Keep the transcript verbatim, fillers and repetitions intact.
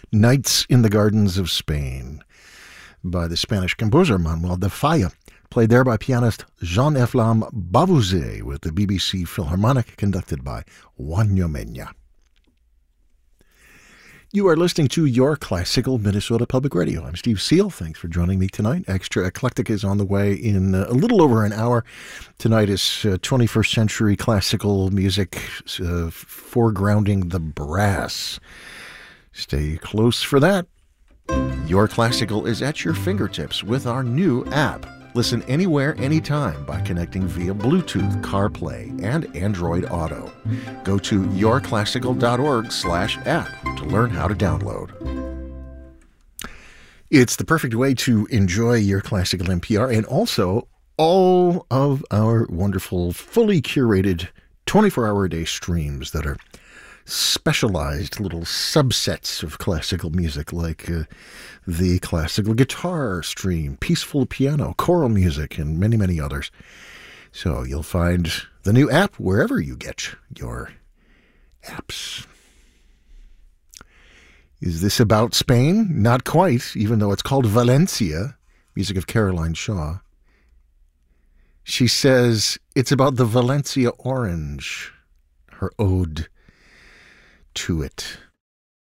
Nights in the Gardens of Spain by the Spanish composer Manuel de Falla, played there by pianist Jean-Efflam Bavouzet with the B B C Philharmonic, conducted by Juanjo Mena. You are listening to Your Classical Minnesota Public Radio. I'm Steve Seal. Thanks for joining me tonight. Extra Eclectic is on the way in a little over an hour. Tonight is uh, twenty-first century classical music, uh, foregrounding the brass. Stay close for that. Your Classical is at your fingertips with our new app. Listen anywhere, anytime by connecting via Bluetooth, CarPlay, and Android Auto. Go to yourclassical.org slash app to learn how to download. It's the perfect way to enjoy Your Classical N P R and also all of our wonderful, fully curated twenty-four hour a day streams that are specialized little subsets of classical music, like uh, the classical guitar stream, peaceful piano, choral music, and many, many others. So you'll find the new app wherever you get your apps. Is this about Spain? Not quite, even though it's called Valencia, music of Caroline Shaw. She says it's about the Valencia orange, her ode to it.